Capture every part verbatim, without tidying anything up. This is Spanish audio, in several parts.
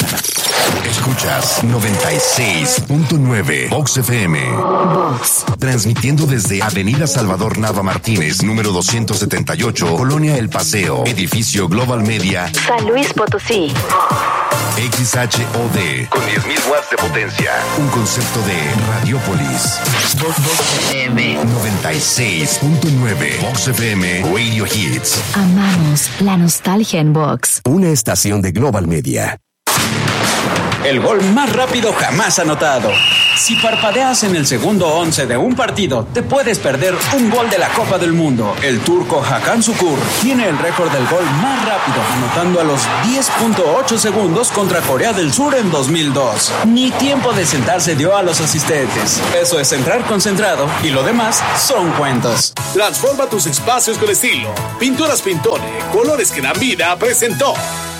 Escuchas noventa y seis punto nueve Vox F M. Vox. Transmitiendo desde Avenida Salvador Nava Martínez, número doscientos setenta y ocho, Colonia El Paseo, edificio Global Media, San Luis Potosí. X H O D, con diez mil watts de potencia. Un concepto de Radiopolis. Vox F M. noventa y seis punto nueve Vox F M Radio Hits. Amamos la nostalgia en Vox. Una estación de Global Media. El gol más rápido jamás anotado. Si parpadeas en el segundo once de un partido, te puedes perder un gol de la Copa del Mundo. El turco Hakan Şükür tiene el récord del gol más rápido, anotando a los diez punto ocho segundos contra Corea del Sur en dos mil dos. Ni tiempo de sentarse dio a los asistentes. Eso es entrar concentrado y lo demás son cuentos. Transforma tus espacios con estilo. Pinturas Pintone, colores que dan vida, presentó.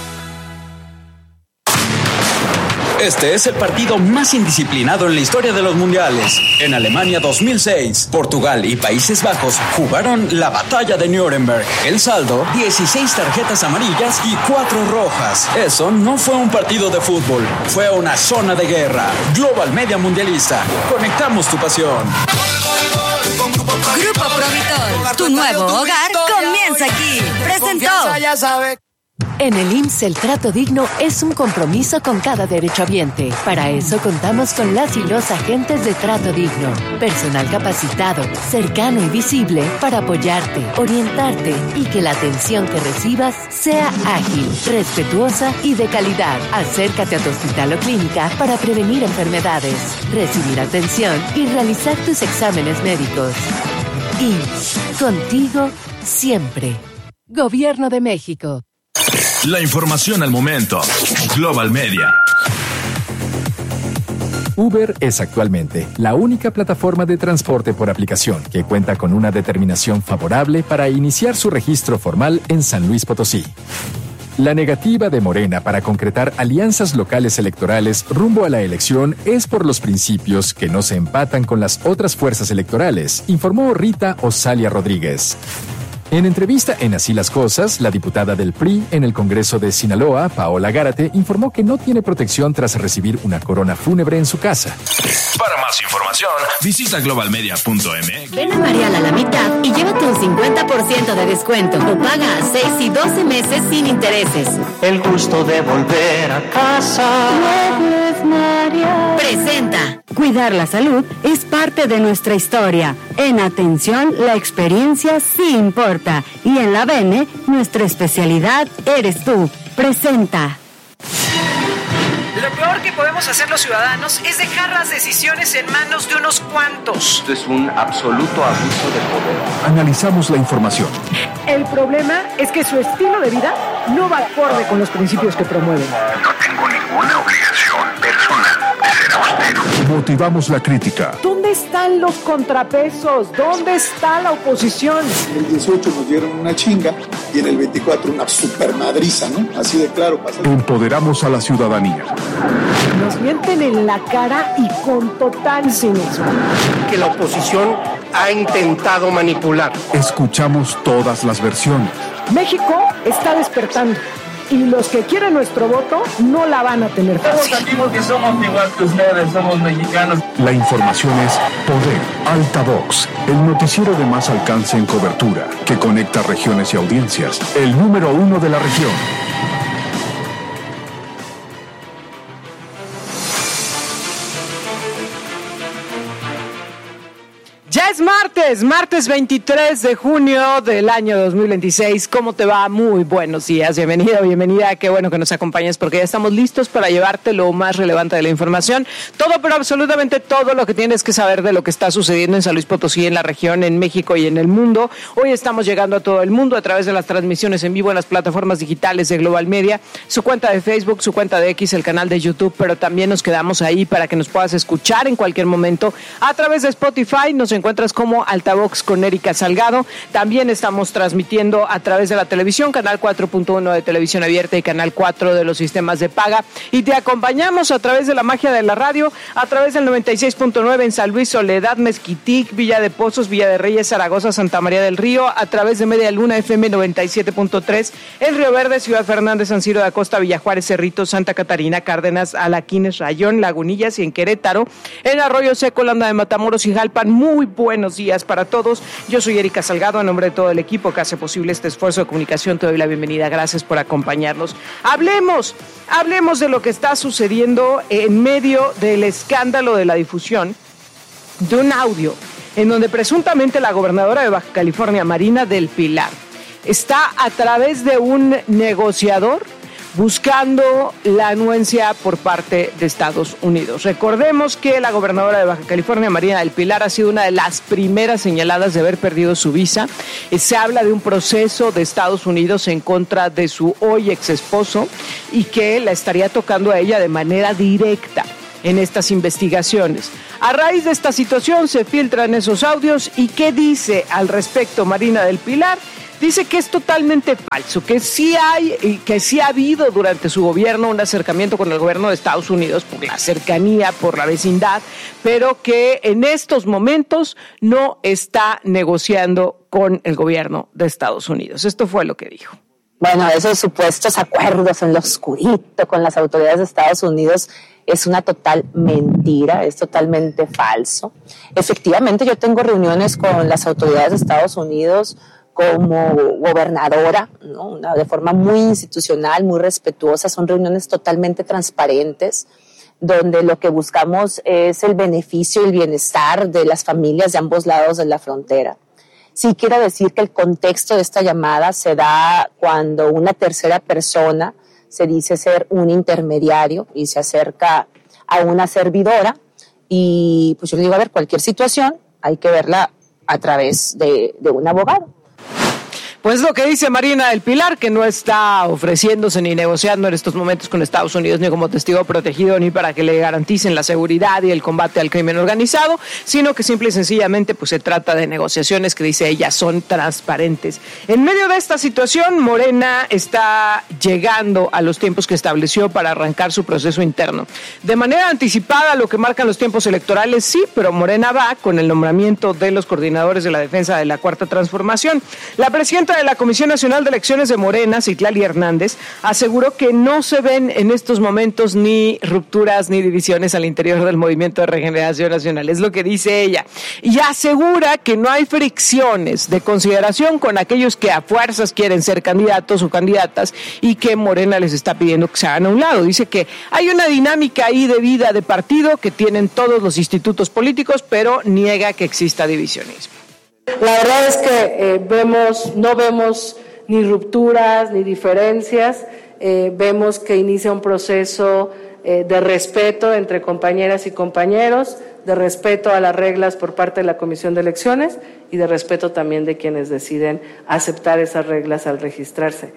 Este es el partido más indisciplinado en la historia de los mundiales. En Alemania dos mil seis, Portugal y Países Bajos jugaron la batalla de Nuremberg. El saldo, dieciséis tarjetas amarillas y cuatro rojas. Eso no fue un partido de fútbol, fue una zona de guerra. Global Media Mundialista. Conectamos tu pasión. Grupo Provitol, tu nuevo hogar comienza aquí. Presentó. En el I M S S el trato digno es un compromiso con cada derechohabiente. Para eso contamos con las y los agentes de Trato Digno. Personal capacitado, cercano y visible para apoyarte, orientarte y que la atención que recibas sea ágil, respetuosa y de calidad. Acércate a tu hospital o clínica para prevenir enfermedades, recibir atención y realizar tus exámenes médicos. I M S S, contigo siempre. Gobierno de México. La información al momento. Global Media. Uber es actualmente la única plataforma de transporte por aplicación que cuenta con una determinación favorable para iniciar su registro formal en San Luis Potosí. La negativa de Morena para concretar alianzas locales electorales rumbo a la elección es por los principios que no se empatan con las otras fuerzas electorales, informó Rita Osalia Rodríguez. En entrevista en Así las Cosas, la diputada del P R I en el Congreso de Sinaloa, Paola Gárate, informó que no tiene protección tras recibir una corona fúnebre en su casa. Para más información, visita global media punto m x. Ven a Marial a la mitad y llévate un cincuenta por ciento de descuento o paga a seis y doce meses sin intereses. El gusto de volver a casa. Muebles Marial. Presenta. Cuidar la salud es parte de nuestra historia. En atención, la experiencia sí importa. Y en la Bene, nuestra especialidad eres tú. Presenta. Lo peor que podemos hacer los ciudadanos es dejar las decisiones en manos de unos cuantos. Esto es un absoluto abuso de poder. Analizamos la información. El problema es que su estilo de vida no va acorde con los principios que promueven. No tengo ninguna obligación personal de ser austero. Motivamos la crítica. ¿Dónde están los contrapesos? ¿Dónde está la oposición? En el dieciocho nos dieron una chinga y en el veinticuatro una supermadriza, ¿no? Así de claro pasa. Empoderamos a la ciudadanía. Nos mienten en la cara y con total cinismo. Que la oposición ha intentado manipular. Escuchamos todas las versiones. México está despertando. Y los que quieren nuestro voto no la van a tener fácil. Todos aquí porque somos igual que ustedes, somos mexicanos. La información es Poder, Altavox, el noticiero de más alcance en cobertura, que conecta regiones y audiencias, el número uno de la región. Ya es martes, martes veintitrés de junio del año dos mil veintiséis. ¿Cómo te va? Muy buenos días, bienvenida, bienvenida. Qué bueno que nos acompañes porque ya estamos listos para llevarte lo más relevante de la información. Todo, pero absolutamente todo lo que tienes que saber de lo que está sucediendo en San Luis Potosí, en la región, en México y en el mundo. Hoy estamos llegando a todo el mundo a través de las transmisiones en vivo en las plataformas digitales de Global Media, su cuenta de Facebook, su cuenta de X, el canal de YouTube, pero también nos quedamos ahí para que nos puedas escuchar en cualquier momento a través de Spotify. Nos encuentras como Altavox con Erika Salgado. También estamos transmitiendo a través de la televisión, canal cuatro punto uno de televisión abierta y canal cuatro de los sistemas de paga. Y te acompañamos a través de la magia de la radio, a través del noventa y seis punto nueve en San Luis, Soledad, Mezquitic, Villa de Pozos, Villa de Reyes, Zaragoza, Santa María del Río, a través de Media Luna F M noventa y siete punto tres en Río Verde, Ciudad Fernández, San Ciro de Acosta, Villajuárez, Cerritos, Santa Catarina, Cárdenas, Alaquines, Rayón, Lagunillas y en Querétaro, en Arroyo Seco, Landa de Matamoros y Jalpan. Muy buenos días para todos. Yo soy Erika Salgado, en nombre de todo el equipo que hace posible este esfuerzo de comunicación, te doy la bienvenida. Gracias por acompañarnos. Hablemos, hablemos de lo que está sucediendo en medio del escándalo de la difusión de un audio en donde presuntamente la gobernadora de Baja California, Marina del Pilar, está a través de un negociador buscando la anuencia por parte de Estados Unidos. Recordemos que la gobernadora de Baja California, Marina del Pilar, ha sido una de las primeras señaladas de haber perdido su visa. Se habla de un proceso de Estados Unidos en contra de su hoy ex esposo y que la estaría tocando a ella de manera directa en estas investigaciones. A raíz de esta situación se filtran esos audios y ¿qué dice al respecto Marina del Pilar? Dice que es totalmente falso, que sí hay y que sí ha habido durante su gobierno un acercamiento con el gobierno de Estados Unidos por la cercanía, por la vecindad, pero que en estos momentos no está negociando con el gobierno de Estados Unidos. Esto fue lo que dijo. Bueno, esos supuestos acuerdos en lo oscurito con las autoridades de Estados Unidos es una total mentira, es totalmente falso. Efectivamente, yo tengo reuniones con las autoridades de Estados Unidos como gobernadora, ¿no? Una, de forma muy institucional, muy respetuosa, son reuniones totalmente transparentes, donde lo que buscamos es el beneficio y el bienestar de las familias de ambos lados de la frontera. Sí quiero decir que el contexto de esta llamada se da cuando una tercera persona se dice ser un intermediario y se acerca a una servidora y pues yo le digo, a ver, cualquier situación hay que verla a través de, de un abogado. Pues lo que dice Marina del Pilar, que no está ofreciéndose ni negociando en estos momentos con Estados Unidos ni como testigo protegido ni para que le garanticen la seguridad y el combate al crimen organizado, sino que simple y sencillamente pues se trata de negociaciones que dice ella son transparentes. En medio de esta situación, Morena está llegando a los tiempos que estableció para arrancar su proceso interno. De manera anticipada, lo que marcan los tiempos electorales, sí, pero Morena va con el nombramiento de los coordinadores de la defensa de la Cuarta Transformación. La presidenta de la Comisión Nacional de Elecciones de Morena, Citlali Hernández, aseguró que no se ven en estos momentos ni rupturas ni divisiones al interior del Movimiento de Regeneración Nacional, es lo que dice ella, y asegura que no hay fricciones de consideración con aquellos que a fuerzas quieren ser candidatos o candidatas y que Morena les está pidiendo que se hagan a un lado. Dice que hay una dinámica ahí de vida de partido que tienen todos los institutos políticos, pero niega que exista divisionismo. La verdad es que eh, vemos, no vemos ni rupturas ni diferencias, eh, vemos que inicia un proceso eh, de respeto entre compañeras y compañeros, de respeto a las reglas por parte de la Comisión de Elecciones y de respeto también de quienes deciden aceptar esas reglas al registrarse.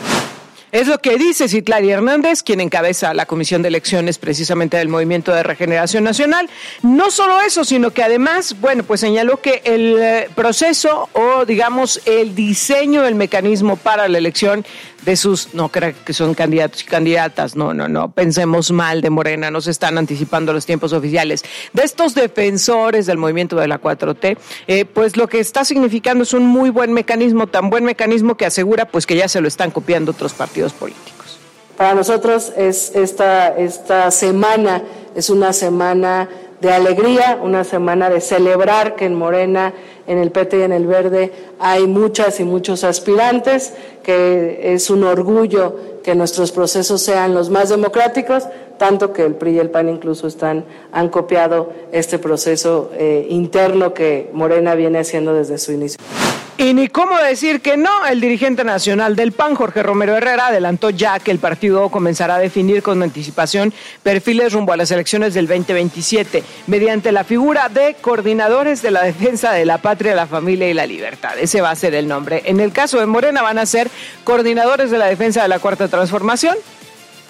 Es lo que dice Citlali Hernández, quien encabeza la Comisión de Elecciones precisamente del Movimiento de Regeneración Nacional. No solo eso, sino que además, bueno, pues señaló que el proceso o digamos el diseño del mecanismo para la elección de sus, no creo que son candidatos y candidatas, no, no, no, pensemos mal de Morena, no se están anticipando los tiempos oficiales. De estos defensores del movimiento de la cuatro T, eh, pues lo que está significando es un muy buen mecanismo, tan buen mecanismo que asegura pues que ya se lo están copiando otros partidos políticos. Para nosotros es esta, esta semana es una semana de alegría, una semana de celebrar que en Morena, en el P T y en el Verde hay muchas y muchos aspirantes, que es un orgullo que nuestros procesos sean los más democráticos, tanto que el P R I y el P A N incluso están, han copiado este proceso eh, interno que Morena viene haciendo desde su inicio. Y ni cómo decir que no, el dirigente nacional del P A N, Jorge Romero Herrera, adelantó ya que el partido comenzará a definir con anticipación perfiles rumbo a las elecciones del veinte veintisiete, mediante la figura de coordinadores de la defensa de la patria, la familia y la libertad. Ese va a ser el nombre. En el caso de Morena van a ser coordinadores de la defensa de la Cuarta Transformación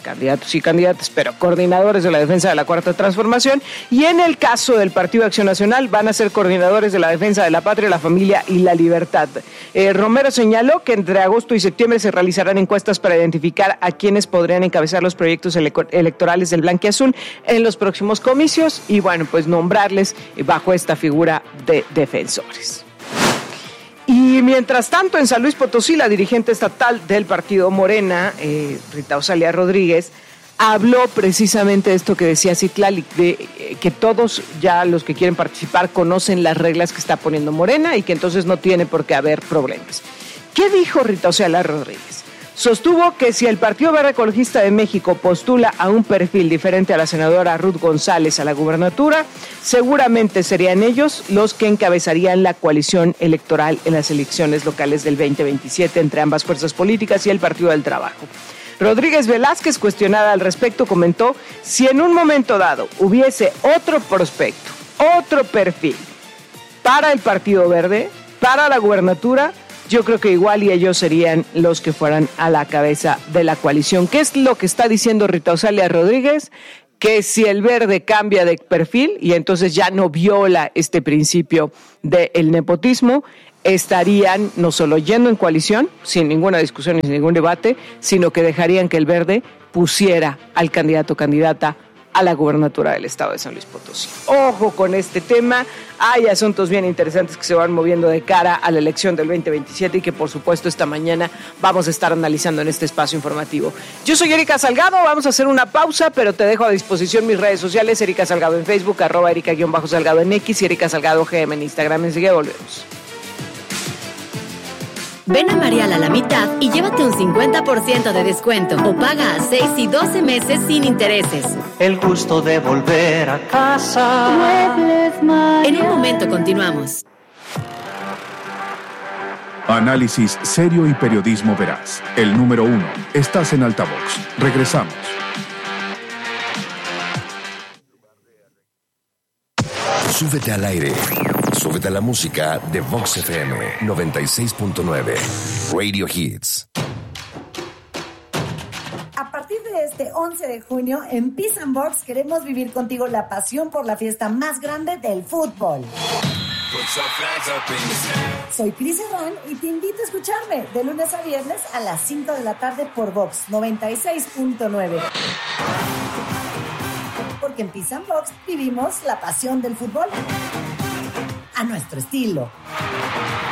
candidatos y candidatas, pero coordinadores de la defensa de la Cuarta Transformación, y en el caso del Partido Acción Nacional van a ser coordinadores de la defensa de la patria, la familia y la libertad. Eh, Romero señaló que entre agosto y septiembre se realizarán encuestas para identificar a quienes podrían encabezar los proyectos ele- electorales del blanquiazul en los próximos comicios y bueno, pues nombrarles bajo esta figura de defensores. Y mientras tanto, en San Luis Potosí, la dirigente estatal del partido Morena, eh, Rita Osalia Rodríguez, habló precisamente de esto que decía Citlali, de eh, que todos ya los que quieren participar conocen las reglas que está poniendo Morena y que entonces no tiene por qué haber problemas. ¿Qué dijo Rita Osalia Rodríguez? Sostuvo que si el Partido Verde Ecologista de México postula a un perfil diferente a la senadora Ruth González a la gubernatura, seguramente serían ellos los que encabezarían la coalición electoral en las elecciones locales del veinte veintisiete entre ambas fuerzas políticas y el Partido del Trabajo. Rodríguez Velázquez, cuestionada al respecto, comentó: si en un momento dado hubiese otro prospecto, otro perfil para el Partido Verde, para la gubernatura, yo creo que igual y ellos serían los que fueran a la cabeza de la coalición. ¿Qué es lo que está diciendo Rita Osalia Rodríguez? Que si el Verde cambia de perfil y entonces ya no viola este principio del nepotismo, estarían no solo yendo en coalición, sin ninguna discusión y sin ningún debate, sino que dejarían que el Verde pusiera al candidato o candidata a la gubernatura del estado de San Luis Potosí. Ojo con este tema, hay asuntos bien interesantes que se van moviendo de cara a la elección del veinte veintisiete y que por supuesto esta mañana vamos a estar analizando en este espacio informativo. Yo soy Erika Salgado, vamos a hacer una pausa, pero te dejo a disposición mis redes sociales, Erika Salgado en Facebook, arroba Erika-Salgado en X y Erika Salgado G M en Instagram. Enseguida volvemos. Ven a Marial a la mitad y llévate un cincuenta por ciento de descuento o paga a seis y doce meses sin intereses. El gusto de volver a casa. En un momento continuamos. Análisis serio y periodismo veraz. El número uno. Estás en Altavox. Regresamos. Súbete al aire. Súbete a la música de Vox F M noventa y seis punto nueve. Radio Hits. A partir de este once de junio, en Peace and Box queremos vivir contigo la pasión por la fiesta más grande del fútbol. Soy Cris Herrán y te invito a escucharme de lunes a viernes a las cinco de la tarde por Vox noventa y seis punto nueve. Porque en Peace and Box vivimos la pasión del fútbol a nuestro estilo.